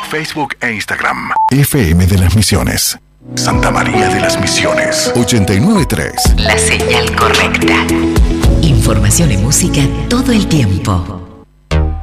Facebook e Instagram. FM de las Misiones. Santa María de las Misiones. 89.3. La señal correcta. Información y música todo el tiempo.